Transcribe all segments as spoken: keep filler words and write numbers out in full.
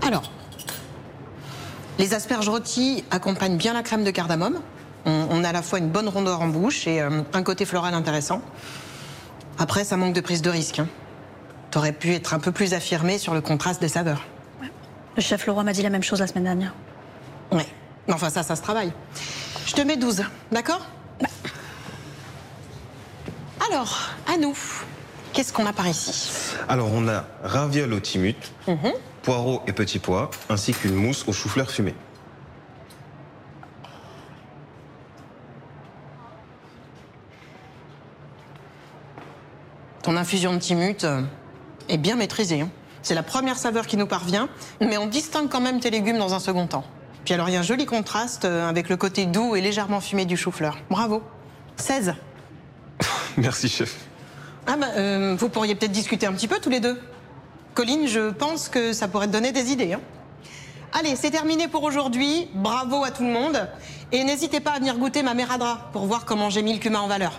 Alors, les asperges rôties accompagnent bien la crème de cardamome. On, on a à la fois une bonne rondeur en bouche et euh, un côté floral intéressant. Après, ça manque de prise de risque. Hein. T'aurais pu être un peu plus affirmé sur le contraste des saveurs. Ouais. Le chef Leroy m'a dit la même chose la semaine dernière. Ouais. Mais enfin, ça, ça se travaille. Je te mets douze, d'accord? Bah. Alors, à nous. Qu'est-ce qu'on a par ici? Alors, on a ravioles au timut, mm-hmm. poireaux et petits pois, ainsi qu'une mousse au chou-fleur fumé. Ton infusion de timut euh, est bien maîtrisée. Hein. C'est la première saveur qui nous parvient, mais on distingue quand même tes légumes dans un second temps. Puis alors, il y a un joli contraste euh, avec le côté doux et légèrement fumé du chou-fleur. Bravo. seize. Merci, chef. Ah bah, euh, vous pourriez peut-être discuter un petit peu tous les deux. Colline, je pense que ça pourrait te donner des idées. Hein. Allez, c'est terminé pour aujourd'hui. Bravo à tout le monde. Et n'hésitez pas à venir goûter ma méradra pour voir comment j'ai mis le cumin en valeur.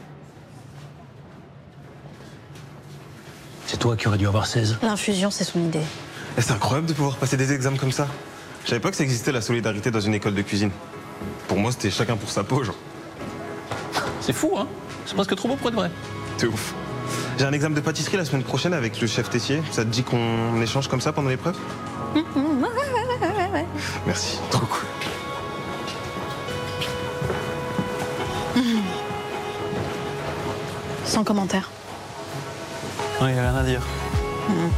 C'est toi qui aurais dû avoir seize. L'infusion, c'est son idée. Et c'est incroyable de pouvoir passer des examens comme ça. Je savais pas que ça existait la solidarité dans une école de cuisine. Pour moi, c'était chacun pour sa peau, genre. C'est fou, hein? C'est presque trop beau pour être vrai. C'est ouf. J'ai un examen de pâtisserie la semaine prochaine avec le chef Tessier. Ça te dit qu'on échange comme ça pendant l'épreuve? Mmh, mmh, ouais, ouais, ouais, ouais, ouais. Merci, trop cool. Mmh. Sans commentaire. Non, il n'y a rien à dire. Mmh.